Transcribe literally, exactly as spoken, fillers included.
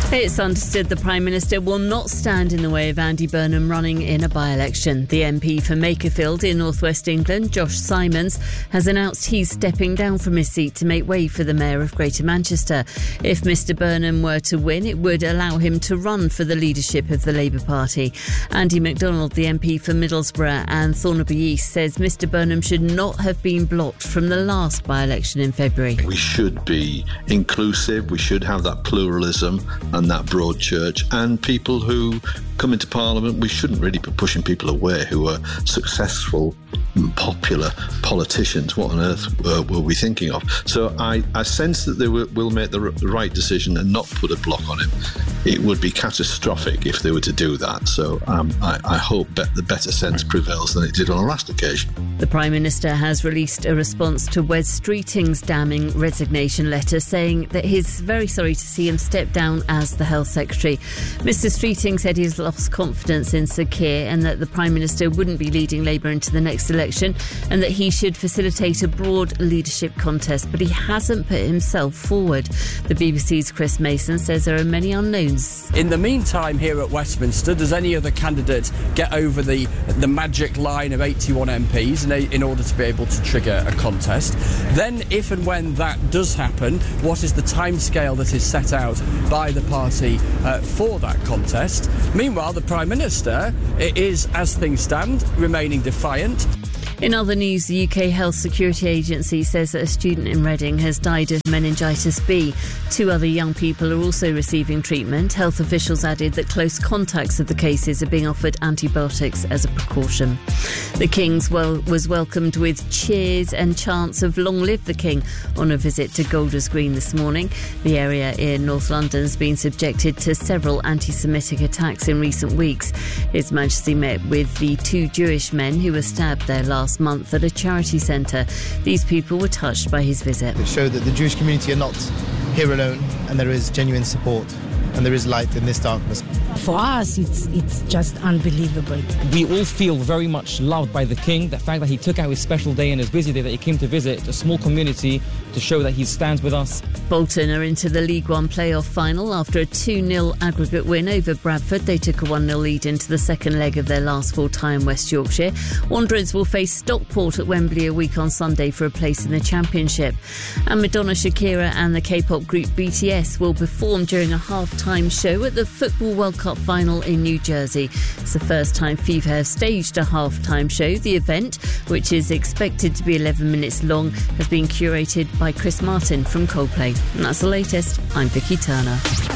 It's understood the Prime Minister will not stand in the way of Andy Burnham running in a by-election. The M P for Makerfield in North West England, Josh Simons, has announced he's stepping down from his seat to make way for the Mayor of Greater Manchester. If Mr Burnham were to win, it would allow him to run for the leadership of the Labour Party. Andy MacDonald, the M P for Middlesbrough and Thornaby East, says Mr Burnham should not have been blocked from the last by-election in February. We should be inclusive, we should have that pluralism and that broad church, and people who come into Parliament, we shouldn't really be pushing people away who are successful and popular politicians. What on earth uh, were we thinking of? So I, I sense that they will, will make the, r- the right decision and not put a block on him. It would be catastrophic if they were to do that. So um, I, I hope be- the better sense prevails than it did on the last occasion. The Prime Minister has released a response to Wes Streeting's damning resignation letter, saying that he's very sorry to see him step down as the Health Secretary. Mr Streeting said he's lost confidence in Sir Keir and that the Prime Minister wouldn't be leading Labour into the next election and that he should facilitate a broad leadership contest, but he hasn't put himself forward. The B B C's Chris Mason says there are many unknowns. In the meantime, here at Westminster, does any other candidate get over the, the magic line of eighty-one M Ps in, a, in order to be able to trigger a contest? Then, if and when that does happen, what is the timescale that is set out by the party uh, for that contest? Meanwhile, the Prime Minister is, as things stand, remaining defiant. In other news, the U K Health Security Agency says that a student in Reading has died of meningitis B. Two other young people are also receiving treatment. Health officials added that close contacts of the cases are being offered antibiotics as a precaution. The King's well was welcomed with cheers and chants of "Long live the King" on a visit to Golders Green this morning. The area in North London has been subjected to several anti-Semitic attacks in recent weeks. His Majesty met with the two Jewish men who were stabbed there last month at a charity centre. These people were touched by his visit. It showed that the Jewish community are not here alone and there is genuine support and there is light in this darkness. For us, it's it's just unbelievable. We all feel very much loved by the King. The fact that he took out his special day and his busy day that he came to visit a small community to show that he stands with us. Bolton are into the League One playoff final after a two nil aggregate win over Bradford. They took a one nil lead into the second leg of their last full tie in West Yorkshire. Wanderers will face Stockport at Wembley a week on Sunday for a place in the Championship. And Madonna, Shakira and the K-pop group B T S will perform during a half-time show at the Football World Cup final in New Jersey. It's the first time FIFA have staged a half-time show. The event, which is expected to be eleven minutes long, has been curated by Chris Martin from Coldplay. And that's the latest. I'm Vicky Turner.